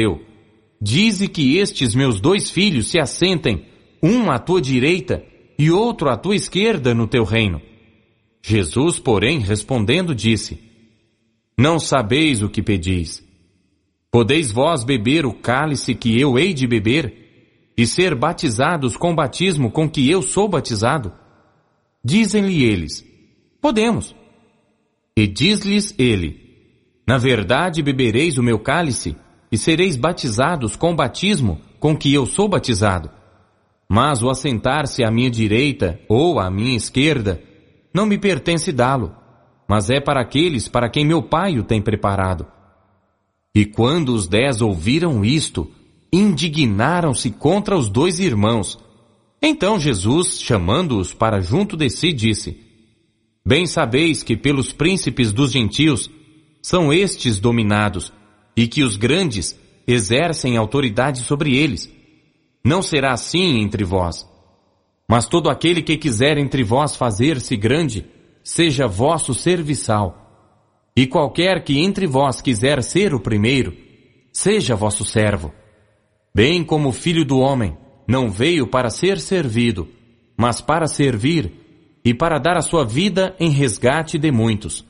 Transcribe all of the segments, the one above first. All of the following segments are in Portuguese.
respondeu: dize que estes meus 2 filhos se assentem, um à tua direita e outro à tua esquerda no teu reino. Jesus, porém, respondendo, disse: não sabeis o que pedis. Podeis vós beber o cálice que eu hei de beber, e ser batizados com o batismo com que eu sou batizado? Dizem-lhe eles: podemos. E diz-lhes ele: na verdade bebereis o meu cálice, e sereis batizados com o batismo com que eu sou batizado. Mas o assentar-se à minha direita ou à minha esquerda não me pertence dá-lo, mas é para aqueles para quem meu Pai o tem preparado. E quando os 10 ouviram isto, indignaram-se contra os 2 irmãos. Então Jesus, chamando-os para junto de si, disse: bem sabeis que pelos príncipes dos gentios são estes dominados, e que os grandes exercem autoridade sobre eles. Não será assim entre vós. Mas todo aquele que quiser entre vós fazer-se grande, seja vosso serviçal. E qualquer que entre vós quiser ser o primeiro, seja vosso servo. Bem como o Filho do Homem não veio para ser servido, mas para servir, e para dar a sua vida em resgate de muitos.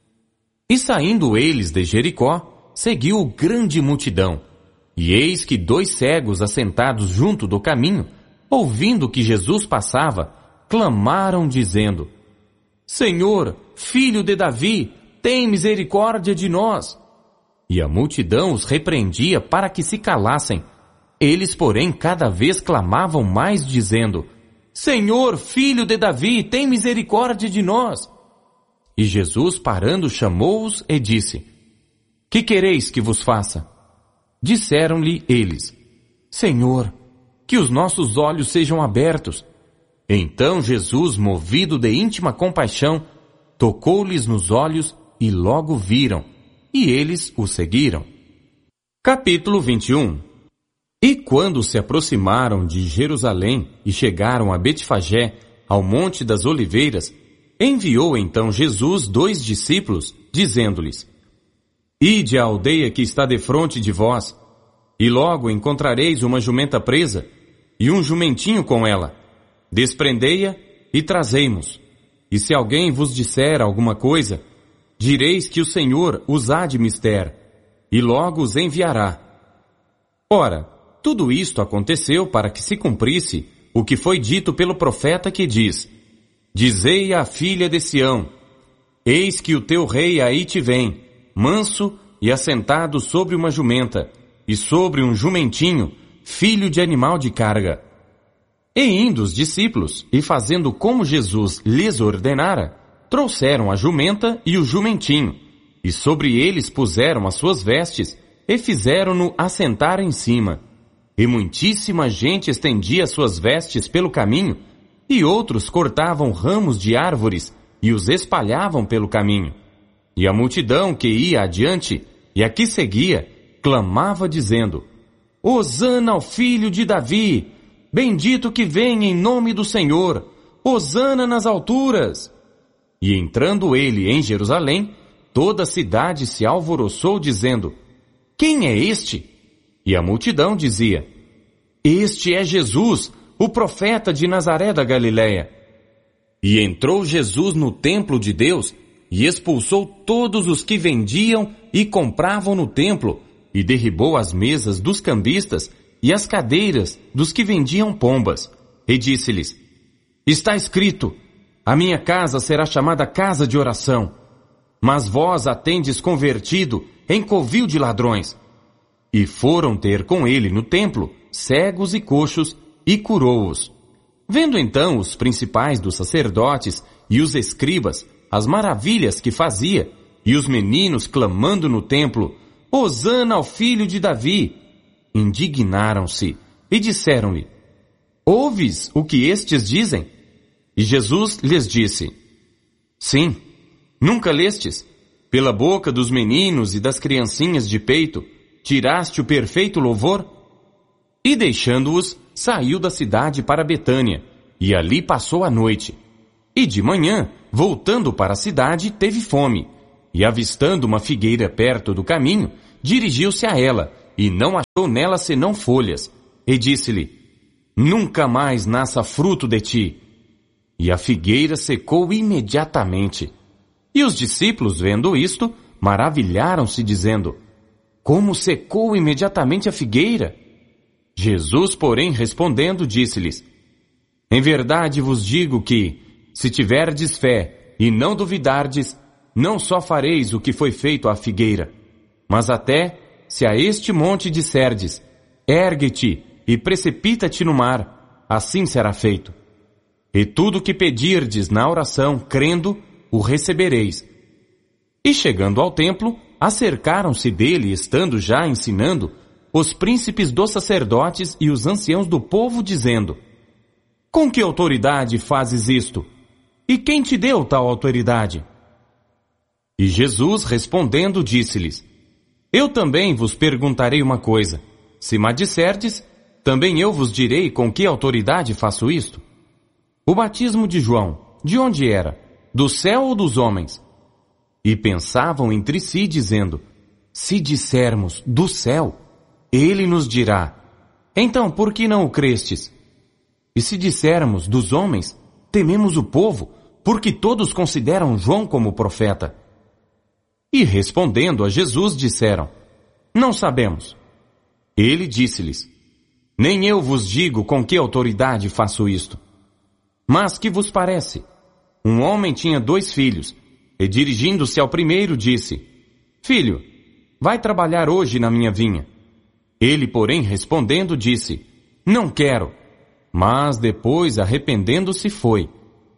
E saindo eles de Jericó, seguiu grande multidão. E eis que 2 cegos assentados junto do caminho, ouvindo que Jesus passava, clamaram dizendo: Senhor, filho de Davi, tem misericórdia de nós. E a multidão os repreendia para que se calassem. Eles, porém, cada vez clamavam mais, dizendo: Senhor, filho de Davi, tem misericórdia de nós. E Jesus, parando, chamou-os e disse: Que quereis que vos faça? Disseram-lhe eles: Senhor, que os nossos olhos sejam abertos. Então Jesus, movido de íntima compaixão, tocou-lhes nos olhos e logo viram, e eles o seguiram. Capítulo 21. E quando se aproximaram de Jerusalém e chegaram a Betfagé, ao Monte das Oliveiras, enviou então Jesus 2 discípulos, dizendo-lhes: Ide à aldeia que está defronte de vós, e logo encontrareis uma jumenta presa, e um jumentinho com ela. Desprendei-a e trazei-mos. E se alguém vos disser alguma coisa, direis que o Senhor os há de mister, e logo os enviará. Ora, tudo isto aconteceu para que se cumprisse o que foi dito pelo profeta que diz: Dizei à filha de Sião: Eis que o teu rei aí te vem, manso e assentado sobre uma jumenta, e sobre um jumentinho, filho de animal de carga. E indo os discípulos, e fazendo como Jesus lhes ordenara, trouxeram a jumenta e o jumentinho, e sobre eles puseram as suas vestes, e fizeram-no assentar em cima. E muitíssima gente estendia suas vestes pelo caminho, e outros cortavam ramos de árvores, e os espalhavam pelo caminho. E a multidão que ia adiante, e a que seguia, clamava dizendo: Hosana ao filho de Davi! Bendito que vem em nome do Senhor! Hosana nas alturas! E entrando ele em Jerusalém, toda a cidade se alvoroçou dizendo: Quem é este? E a multidão dizia: Este é Jesus, o profeta de Nazaré da Galileia. E entrou Jesus no templo de Deus, e expulsou todos os que vendiam e compravam no templo, e derribou as mesas dos cambistas e as cadeiras dos que vendiam pombas, e disse-lhes: Está escrito, a minha casa será chamada casa de oração, mas vós a tendes convertido em covil de ladrões. E foram ter com ele no templo cegos e coxos, e curou-os. Vendo então os principais dos sacerdotes e os escribas as maravilhas que fazia, e os meninos clamando no templo: Hosana ao filho de Davi! Indignaram-se e disseram-lhe: Ouves o que estes dizem? E Jesus lhes disse: Sim, nunca lestes? Pela boca dos meninos e das criancinhas de peito, tiraste o perfeito louvor? E deixando-os, saiu da cidade para Betânia, e ali passou a noite. E de manhã, voltando para a cidade, teve fome, e avistando uma figueira perto do caminho, dirigiu-se a ela, e não achou nela senão folhas, e disse-lhe: nunca mais nasça fruto de ti. E a figueira secou imediatamente. E os discípulos, vendo isto, maravilharam-se, dizendo: como secou imediatamente a figueira? Jesus, porém, respondendo, disse-lhes: em verdade vos digo que, se tiverdes fé e não duvidardes, não só fareis o que foi feito à figueira, mas até, se a este monte disserdes: ergue-te e precipita-te no mar, assim será feito. E tudo o que pedirdes na oração, crendo, o recebereis. E chegando ao templo, acercaram-se dele, estando já ensinando, os príncipes dos sacerdotes e os anciãos do povo, dizendo: com que autoridade fazes isto? E quem te deu tal autoridade? E Jesus, respondendo, disse-lhes: eu também vos perguntarei uma coisa. Se me disserdes, também eu vos direi com que autoridade faço isto. O batismo de João, de onde era? Do céu ou dos homens? E pensavam entre si, dizendo: se dissermos do céu, ele nos dirá: então por que não o crestes? E se dissermos dos homens, tememos o povo, porque todos consideram João como profeta. E respondendo a Jesus, disseram: não sabemos. Ele disse-lhes: nem eu vos digo com que autoridade faço isto. Mas que vos parece? Um homem tinha 2 filhos, e dirigindo-se ao primeiro disse: filho, vai trabalhar hoje na minha vinha. Ele, porém, respondendo, disse: não quero. Mas depois, arrependendo-se, foi.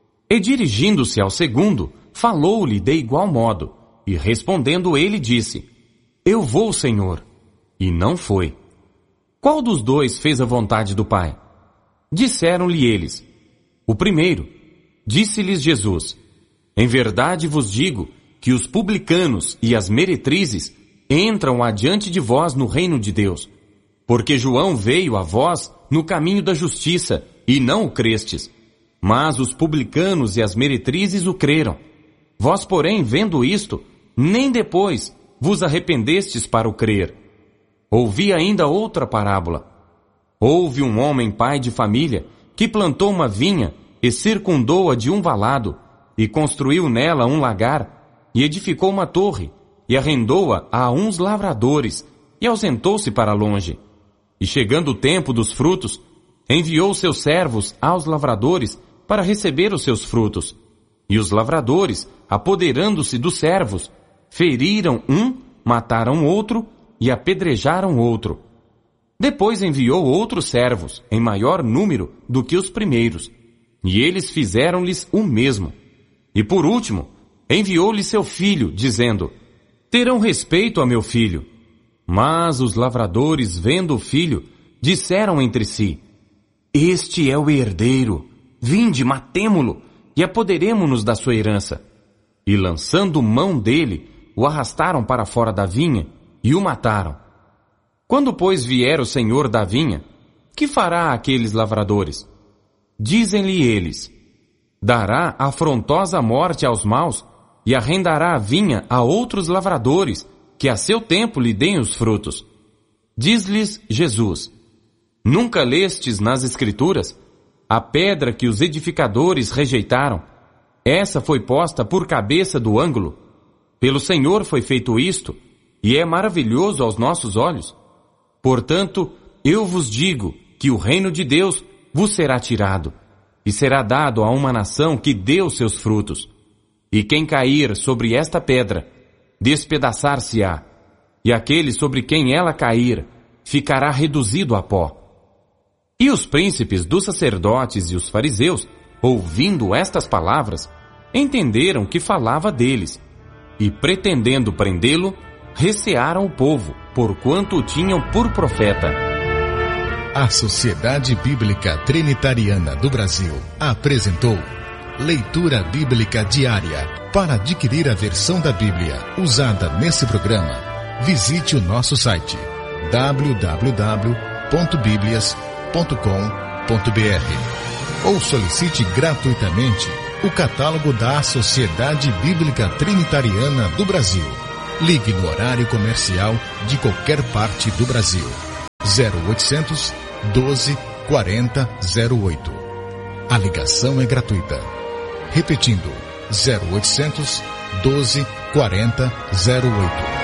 E dirigindo-se ao segundo, falou-lhe de igual modo. E respondendo ele, disse: eu vou, Senhor. E não foi. Qual dos 2 fez a vontade do Pai? Disseram-lhe eles: o primeiro. Disse-lhes Jesus: em verdade vos digo que os publicanos e as meretrizes entram adiante de vós no reino de Deus. Porque João veio a vós no caminho da justiça, e não o crestes. Mas os publicanos e as meretrizes o creram. Vós, porém, vendo isto, nem depois vos arrependestes para o crer. Ouvi ainda outra parábola. Houve um homem pai de família que plantou uma vinha e circundou-a de um valado, e construiu nela um lagar, e edificou uma torre, e arrendou-a a uns lavradores, e ausentou-se para longe. E chegando o tempo dos frutos, enviou seus servos aos lavradores para receber os seus frutos. E os lavradores, apoderando-se dos servos, feriram um, mataram outro e apedrejaram outro. Depois enviou outros servos, em maior número do que os primeiros, e eles fizeram-lhes o mesmo. E por último, enviou-lhe seu filho, dizendo: terão respeito a meu filho. Mas os lavradores, vendo o filho, disseram entre si: este é o herdeiro, vinde, matemo-lo, e apoderemo-nos da sua herança. E lançando mão dele, o arrastaram para fora da vinha, e o mataram. Quando, pois, vier o senhor da vinha, que fará àqueles lavradores? Dizem-lhe eles: dará afrontosa morte aos maus, e arrendará a vinha a outros lavradores, que a seu tempo lhe deem os frutos. Diz-lhes Jesus: nunca lestes nas Escrituras? A pedra que os edificadores rejeitaram, essa foi posta por cabeça do ângulo. Pelo Senhor foi feito isto, e é maravilhoso aos nossos olhos. Portanto, eu vos digo que o reino de Deus vos será tirado, e será dado a uma nação que deu seus frutos. E quem cair sobre esta pedra, despedaçar-se-á, e aquele sobre quem ela cair, ficará reduzido a pó. E os príncipes dos sacerdotes e os fariseus, ouvindo estas palavras, entenderam que falava deles, e pretendendo prendê-lo, recearam o povo, porquanto o tinham por profeta. A Sociedade Bíblica Trinitariana do Brasil apresentou Leitura Bíblica Diária. Para adquirir a versão da Bíblia usada nesse programa, visite o nosso site www.biblias.com.br ou solicite gratuitamente o catálogo da Sociedade Bíblica Trinitariana do Brasil. Ligue no horário comercial de qualquer parte do Brasil. 0800 12 40 08. A ligação é gratuita. Repetindo, 0800 12 40 08.